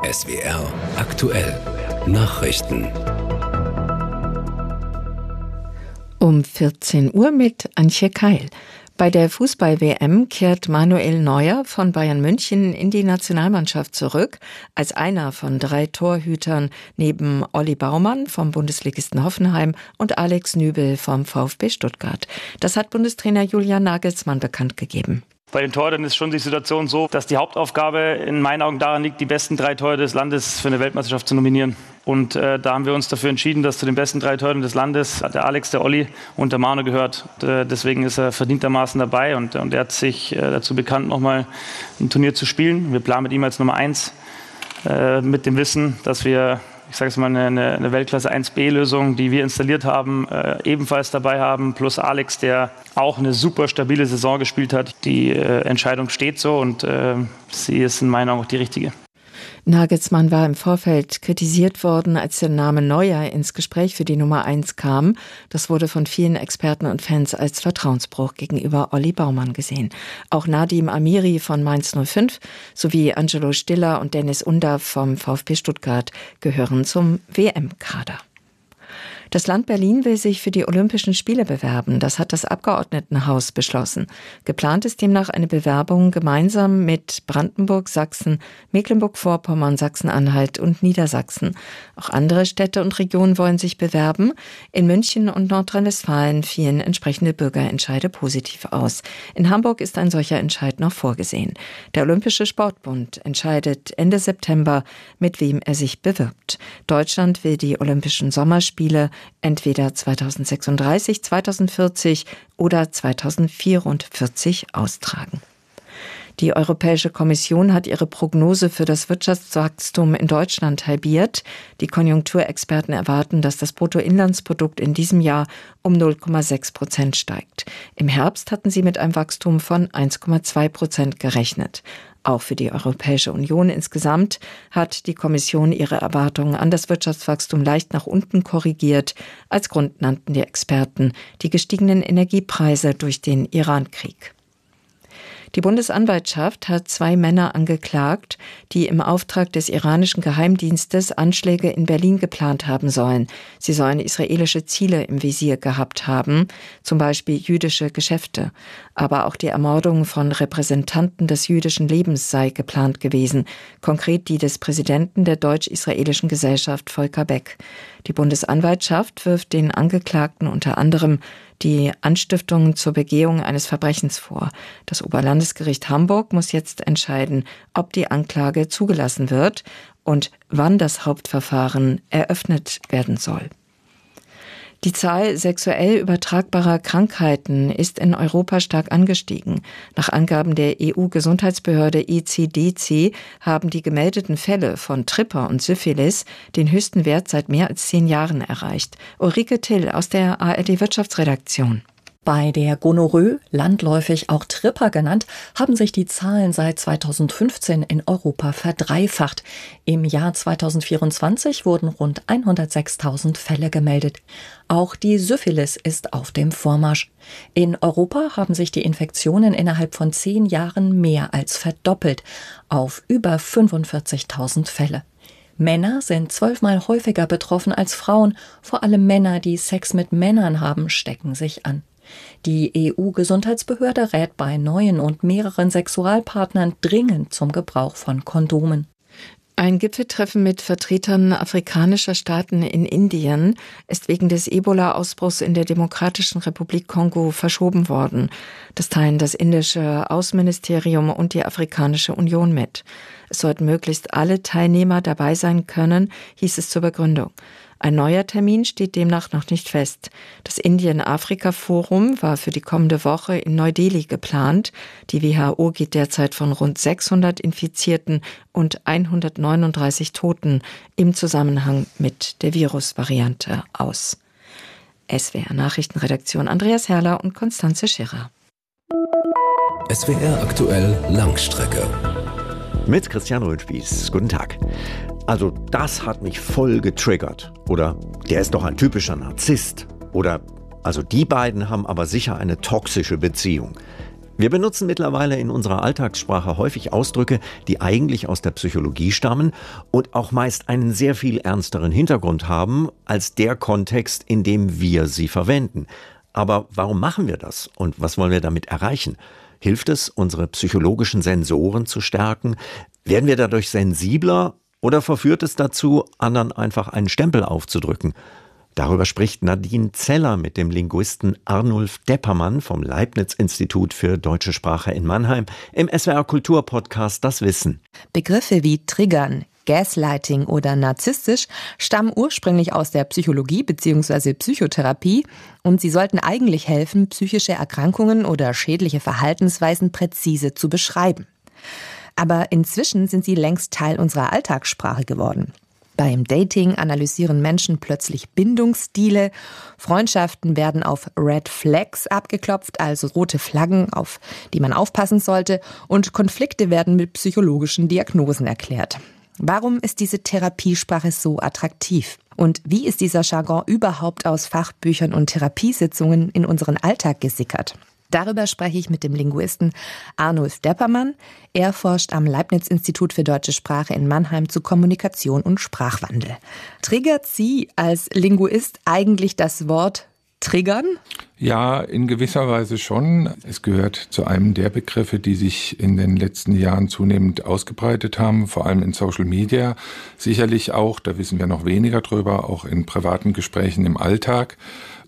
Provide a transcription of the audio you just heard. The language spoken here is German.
SWR aktuell Nachrichten. Um 14 Uhr mit Antje Keil. Bei der Fußball-WM kehrt Manuel Neuer von Bayern München in die Nationalmannschaft zurück, als einer von 3 Torhütern neben Olli Baumann vom Bundesligisten Hoffenheim und Alex Nübel vom VfB Stuttgart. Das hat Bundestrainer Julian Nagelsmann bekannt gegeben. Bei den Torhütern ist schon die Situation so, dass die Hauptaufgabe in meinen Augen daran liegt, die besten 3 Torhüter des Landes für eine Weltmeisterschaft zu nominieren. Und da haben wir uns dafür entschieden, dass zu den besten 3 Torhütern des Landes der Alex, der Olli und der Manu gehört. Deswegen ist er verdientermaßen dabei und er hat sich dazu bekannt, nochmal ein Turnier zu spielen. Wir planen mit ihm als Nummer 1 mit dem Wissen, dass wir, ich sage es mal, eine Weltklasse 1B-Lösung, die wir installiert haben, ebenfalls dabei haben. Plus Alex, der auch eine super stabile Saison gespielt hat. Die Entscheidung steht so und sie ist in meinen Augen auch die richtige. Nagelsmann war im Vorfeld kritisiert worden, als der Name Neuer ins Gespräch für die Nummer 1 kam. Das wurde von vielen Experten und Fans als Vertrauensbruch gegenüber Olli Baumann gesehen. Auch Nadim Amiri von Mainz 05 sowie Angelo Stiller und Dennis Undaff vom VfB Stuttgart gehören zum WM-Kader. Das Land Berlin will sich für die Olympischen Spiele bewerben. Das hat das Abgeordnetenhaus beschlossen. Geplant ist demnach eine Bewerbung gemeinsam mit Brandenburg, Sachsen, Mecklenburg-Vorpommern, Sachsen-Anhalt und Niedersachsen. Auch andere Städte und Regionen wollen sich bewerben. In München und Nordrhein-Westfalen fielen entsprechende Bürgerentscheide positiv aus. In Hamburg ist ein solcher Entscheid noch vorgesehen. Der Olympische Sportbund entscheidet Ende September, mit wem er sich bewirbt. Deutschland will die Olympischen Sommerspiele entweder 2036, 2040 oder 2044 austragen. Die Europäische Kommission hat ihre Prognose für das Wirtschaftswachstum in Deutschland halbiert. Die Konjunkturexperten erwarten, dass das Bruttoinlandsprodukt in diesem Jahr um 0,6% steigt. Im Herbst hatten sie mit einem Wachstum von 1,2% gerechnet. Auch für die Europäische Union insgesamt hat die Kommission ihre Erwartungen an das Wirtschaftswachstum leicht nach unten korrigiert. Als Grund nannten die Experten die gestiegenen Energiepreise durch den Iran-Krieg. Die Bundesanwaltschaft hat 2 Männer angeklagt, die im Auftrag des iranischen Geheimdienstes Anschläge in Berlin geplant haben sollen. Sie sollen israelische Ziele im Visier gehabt haben, zum Beispiel jüdische Geschäfte. Aber auch die Ermordung von Repräsentanten des jüdischen Lebens sei geplant gewesen, konkret die des Präsidenten der deutsch-israelischen Gesellschaft Volker Beck. Die Bundesanwaltschaft wirft den Angeklagten unter anderem die Anstiftung zur Begehung eines Verbrechens vor. Das Oberlandesgericht Hamburg muss jetzt entscheiden, ob die Anklage zugelassen wird und wann das Hauptverfahren eröffnet werden soll. Die Zahl sexuell übertragbarer Krankheiten ist in Europa stark angestiegen. Nach Angaben der EU-Gesundheitsbehörde ECDC haben die gemeldeten Fälle von Tripper und Syphilis den höchsten Wert seit mehr als 10 Jahren erreicht. Ulrike Till aus der ARD-Wirtschaftsredaktion. Bei der Gonorrhoe, landläufig auch Tripper genannt, haben sich die Zahlen seit 2015 in Europa verdreifacht. Im Jahr 2024 wurden rund 106.000 Fälle gemeldet. Auch die Syphilis ist auf dem Vormarsch. In Europa haben sich die Infektionen innerhalb von 10 Jahren mehr als verdoppelt, auf über 45.000 Fälle. Männer sind 12-mal häufiger betroffen als Frauen. Vor allem Männer, die Sex mit Männern haben, stecken sich an. Die EU-Gesundheitsbehörde rät bei neuen und mehreren Sexualpartnern dringend zum Gebrauch von Kondomen. Ein Gipfeltreffen mit Vertretern afrikanischer Staaten in Indien ist wegen des Ebola-Ausbruchs in der Demokratischen Republik Kongo verschoben worden. Das teilen das indische Außenministerium und die Afrikanische Union mit. Es sollten möglichst alle Teilnehmer dabei sein können, hieß es zur Begründung. Ein neuer Termin steht demnach noch nicht fest. Das Indien-Afrika-Forum war für die kommende Woche in Neu-Delhi geplant. Die WHO geht derzeit von rund 600 Infizierten und 139 Toten im Zusammenhang mit der Virusvariante aus. SWR Nachrichtenredaktion Andreas Herrler und Konstanze Schirrer. SWR aktuell Langstrecke. Mit Christian Röhnspieß. Guten Tag. Also das hat mich voll getriggert. Oder der ist doch ein typischer Narzisst. Oder also die beiden haben aber sicher eine toxische Beziehung. Wir benutzen mittlerweile in unserer Alltagssprache häufig Ausdrücke, die eigentlich aus der Psychologie stammen und auch meist einen sehr viel ernsteren Hintergrund haben als der Kontext, in dem wir sie verwenden. Aber warum machen wir das und was wollen wir damit erreichen? Hilft es, unsere psychologischen Sensoren zu stärken? Werden wir dadurch sensibler oder verführt es dazu, anderen einfach einen Stempel aufzudrücken? Darüber spricht Nadine Zeller mit dem Linguisten Arnulf Deppermann vom Leibniz-Institut für Deutsche Sprache in Mannheim im SWR-Kultur-Podcast Das Wissen. Begriffe wie Triggern, Gaslighting oder narzisstisch stammen ursprünglich aus der Psychologie bzw. Psychotherapie und sie sollten eigentlich helfen, psychische Erkrankungen oder schädliche Verhaltensweisen präzise zu beschreiben. Aber inzwischen sind sie längst Teil unserer Alltagssprache geworden. Beim Dating analysieren Menschen plötzlich Bindungsstile, Freundschaften werden auf Red Flags abgeklopft, also rote Flaggen, auf die man aufpassen sollte, und Konflikte werden mit psychologischen Diagnosen erklärt. Warum ist diese Therapiesprache so attraktiv? Und wie ist dieser Jargon überhaupt aus Fachbüchern und Therapiesitzungen in unseren Alltag gesickert? Darüber spreche ich mit dem Linguisten Arnulf Deppermann. Er forscht am Leibniz-Institut für Deutsche Sprache in Mannheim zu Kommunikation und Sprachwandel. Triggert Sie als Linguist eigentlich das Wort triggern? Ja, in gewisser Weise schon. Es gehört zu einem der Begriffe, die sich in den letzten Jahren zunehmend ausgebreitet haben, vor allem in Social Media. Sicherlich auch, da wissen wir noch weniger drüber, auch in privaten Gesprächen im Alltag.